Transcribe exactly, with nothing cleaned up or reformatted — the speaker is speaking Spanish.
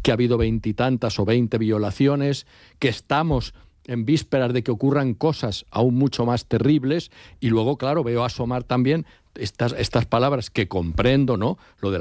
que ha habido veintitantas o veinte violaciones, que estamos en vísperas de que ocurran cosas aún mucho más terribles, y luego, claro, veo asomar también estas, estas palabras que comprendo, ¿no? Lo de